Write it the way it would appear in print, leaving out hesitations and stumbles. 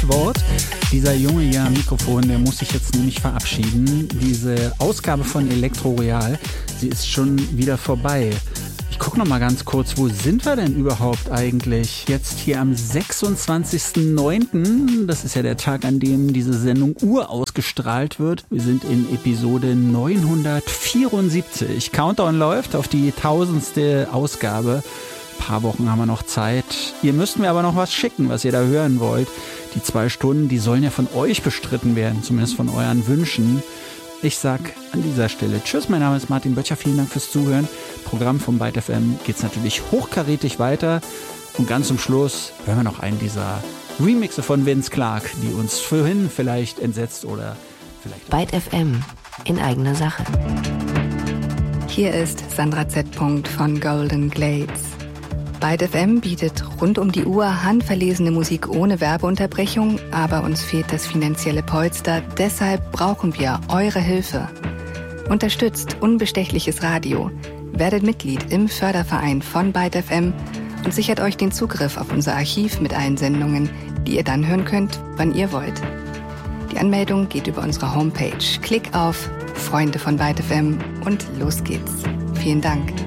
Schlusswort. Dieser Junge hier am Mikrofon, der muss sich jetzt nämlich verabschieden. Diese Ausgabe von Elektro Royal, sie ist schon wieder vorbei. Ich gucke noch mal ganz kurz, wo sind wir denn überhaupt eigentlich? Jetzt hier am 26.09., das ist ja der Tag, an dem diese Sendung urausgestrahlt wird. Wir sind in Episode 974. Countdown läuft auf die 1000. Ausgabe. Ein paar Wochen haben wir noch Zeit. Ihr müsst mir aber noch was schicken, was ihr da hören wollt. Die 2 Stunden, die sollen ja von euch bestritten werden, zumindest von euren Wünschen. Ich sag an dieser Stelle tschüss, mein Name ist Martin Böttcher, vielen Dank fürs Zuhören. Programm von Byte FM geht's natürlich hochkarätig weiter. Und ganz zum Schluss hören wir noch einen dieser Remixe von Vince Clarke, die uns vorhin vielleicht entsetzt oder vielleicht... Byte FM in eigener Sache. Hier ist Sandra Z. von Golden Glades. Byte FM bietet rund um die Uhr handverlesene Musik ohne Werbeunterbrechung, aber uns fehlt das finanzielle Polster, deshalb brauchen wir eure Hilfe. Unterstützt unbestechliches Radio, werdet Mitglied im Förderverein von Byte FM und sichert euch den Zugriff auf unser Archiv mit allen Sendungen, die ihr dann hören könnt, wann ihr wollt. Die Anmeldung geht über unsere Homepage. Klick auf Freunde von Byte FM und los geht's. Vielen Dank.